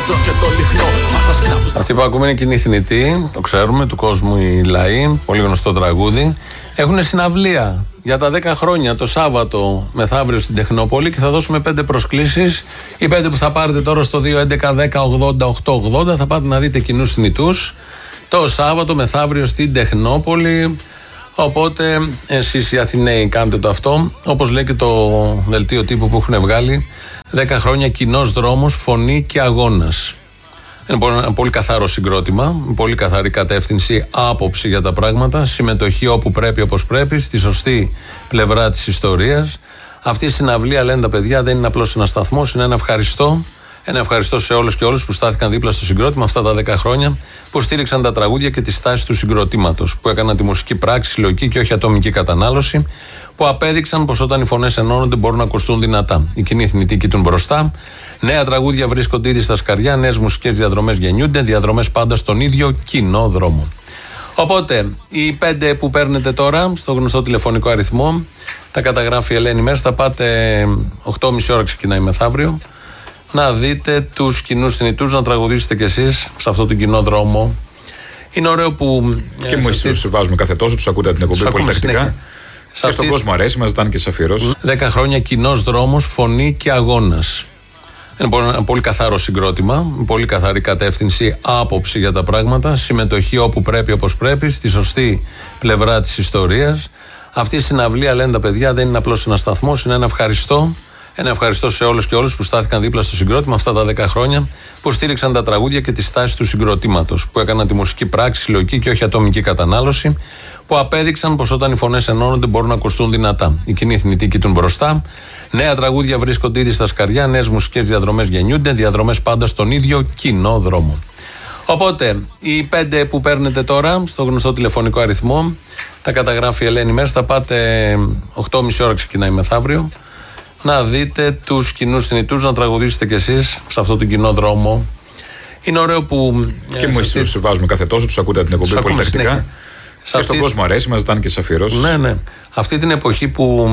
δέντρο και το λιχνό. Αυτή που ακούμε είναι Κοινή Θνητή, το ξέρουμε, του κόσμου οι λαοί, πολύ γνωστό τραγούδι. Έχουν συναυλία για τα 10 χρόνια το Σάββατο μεθαύριο στην Τεχνόπολη και θα δώσουμε 5 προσκλήσεις. Οι 5 που θα πάρετε τώρα στο 2.11.10.80.880 θα πάτε να δείτε Κοινούς Θνητούς το Σάββατο μεθαύριο στην Τεχνόπολη. Οπότε εσείς οι Αθηναίοι κάντε το αυτό. Όπως λέει και το δελτίο τύπου που έχουν βγάλει, 10 χρόνια κοινός δρόμος, φωνή και αγώνας. Είναι ένα πολύ καθαρό συγκρότημα, πολύ καθαρή κατεύθυνση, άποψη για τα πράγματα, συμμετοχή όπου πρέπει, όπως πρέπει, στη σωστή πλευρά της ιστορίας. Αυτή η συναυλία, λένε τα παιδιά, δεν είναι απλώς ένας σταθμός, είναι ένα ευχαριστώ. Ένα ευχαριστώ σε όλους και όλους που στάθηκαν δίπλα στο συγκρότημα αυτά τα 10 χρόνια, που στήριξαν τα τραγούδια και τις τάσεις του συγκροτήματος, που έκαναν τη μουσική πράξη συλλογική και όχι ατομική κατανάλωση, που απέδειξαν πως όταν οι φωνές ενώνονται μπορούν να ακουστούν δυνατά. Οι Κοινοί Θνητοί κοιτούν μπροστά. Νέα τραγούδια βρίσκονται ήδη στα σκαριά, νέες μουσικές διαδρομές γεννιούνται, διαδρομές πάντα στον ίδιο κοινό δρόμο. Οπότε, οι 5 που παίρνετε τώρα, στο γνωστό τηλεφωνικό αριθμό, τα καταγράφει η Ελένη Μέρς, θα πάτε 8.30 ώρα ξεκινάει μεθαύριο, να δείτε τους Κοινούς Θνητούς, να τραγουδήσετε κι εσείς σε αυτό τον κοινό δρόμο. Είναι ωραίο που. Και εμείς τους βάζουμε κάθε τόσο, τους ακούτε από την εκπομπή πολυτακτικά. Και στον κόσμο αρέσει, μας ζητάνε και σε αφιερώσεις. 10 χρόνια κοινός δρόμος, φωνή και αγώνας. Είναι ένα πολύ καθαρό συγκρότημα, πολύ καθαρή κατεύθυνση, άποψη για τα πράγματα, συμμετοχή όπου πρέπει, όπως πρέπει, στη σωστή πλευρά της ιστορίας. Αυτή η συναυλία, λένε τα παιδιά, δεν είναι απλώς ένας σταθμός, είναι ένα ευχαριστώ. Ένα ευχαριστώ σε όλους και όλους που στάθηκαν δίπλα στο συγκρότημα αυτά τα 10 χρόνια, που στήριξαν τα τραγούδια και τις τάσεις του συγκροτήματος, που έκαναν τη μουσική πράξη συλλογική και όχι ατομική κατανάλωση, που απέδειξαν πως όταν οι φωνές ενώνονται μπορούν να ακουστούν δυνατά. Οι Κοινοί Θνητοί κοιτούν μπροστά. Νέα τραγούδια βρίσκονται ήδη στα σκαριά, νέες μουσικές διαδρομές γεννιούνται, διαδρομές πάντα στον ίδιο κοινό δρόμο. Οπότε, οι 5 που παίρνετε τώρα, στο γνωστό τηλεφωνικό αριθμό, τα καταγράφει η Ελένη Μέρς, θα πάτε 8.30 ώρα ξεκινάει μεθαύριο, να δείτε τους Κοινούς Θνητούς, να τραγουδήσετε κι εσείς σε αυτό τον κοινό δρόμο. Είναι ωραίο που. Και εμείς τους βάζουμε κάθε τόσο, τους ακούτε από την εκπομπή πολυτακτικά. Και στον κόσμο αρέσει, μας ζητάνε και σε αφιερώσεις. Ναι. Αυτή την εποχή που